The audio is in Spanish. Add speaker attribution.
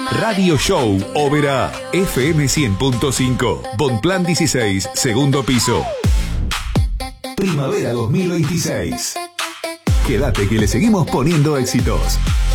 Speaker 1: Radio Show Oberá, FM 100.5, Bonplan 16, segundo piso. Primavera 2026. Quédate que le seguimos poniendo éxitos.